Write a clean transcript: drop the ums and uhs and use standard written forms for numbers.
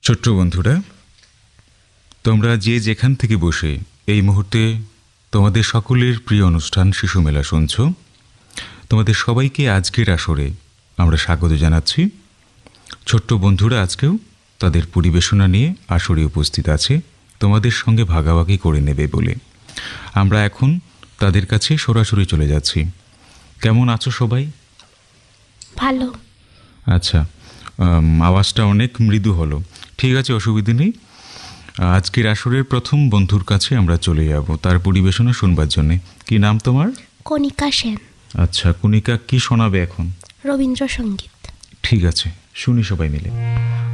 ছোট্ট বন্ধুরা, তোমরা যে যেখান থেকে বসে এই মুহূর্তে তোমাদের সকলের প্রিয় অনুষ্ঠান শিশু মেলা শুনছ, তোমাদের সবাইকে আজকের আসরে আমরা স্বাগত জানাচ্ছি। ছোট্ট বন্ধুরা আজকেও তাদের পরিবেশনা নিয়ে আসরে উপস্থিত আছে, তোমাদের সঙ্গে ভাগাভাগি করে নেবে বলে। আমরা এখন তাদের কাছে সরাসরি চলে যাচ্ছি। কেমন আছো সবাই? ভালো। আচ্ছা, আওয়াজটা অনেক মৃদু হলো। ঠিক আছে, অসুবিধে নেই। আজকের আসরের প্রথম বন্ধুর কাছে আমরা চলে যাব তার পরিবেশনা শুনবার জন্যে। কি নাম তোমার? কণিকা সেন। আচ্ছা, কণিকা কি শোনাবে এখন? রবীন্দ্রসঙ্গীত। ঠিক আছে, শুনি সবাই মিলে।